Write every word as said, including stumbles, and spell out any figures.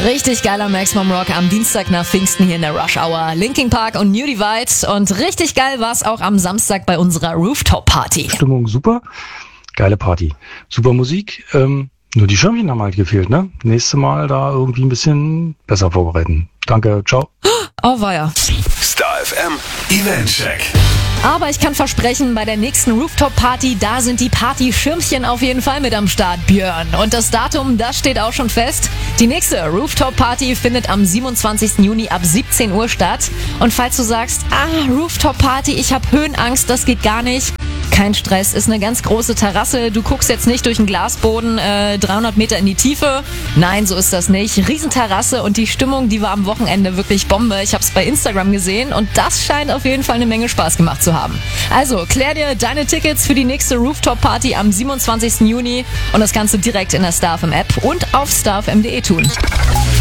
Richtig geiler Maximum Rock am Dienstag nach Pfingsten hier in der Rush Hour. Linkin Park und New Divide. Und richtig geil war es auch am Samstag bei unserer Rooftop-Party. Stimmung super, geile Party, super Musik. Ähm, nur die Schirmchen haben halt gefehlt, ne? Nächstes Mal da irgendwie ein bisschen besser vorbereiten. Danke, ciao. Oh weia. Star F M Eventcheck. Aber ich kann versprechen, bei der nächsten Rooftop-Party, da sind die Party-Schirmchen auf jeden Fall mit am Start, Björn. Und das Datum, das steht auch schon fest. Die nächste Rooftop-Party findet am siebenundzwanzigsten Juni ab siebzehn Uhr statt. Und falls du sagst, ah, Rooftop-Party, ich habe Höhenangst, das geht gar nicht. Kein Stress, ist eine ganz große Terrasse. Du guckst jetzt nicht durch den Glasboden äh, dreihundert Meter in die Tiefe. Nein, so ist das nicht. Riesenterrasse und die Stimmung, die war am Wochenende wirklich Bombe. Ich habe es bei Instagram gesehen und das scheint auf jeden Fall eine Menge Spaß gemacht zu haben. Also, klär dir deine Tickets für die nächste Rooftop-Party am siebenundzwanzigsten Juni und das kannst du direkt in der Star F M App und auf star f m punkt d e tun.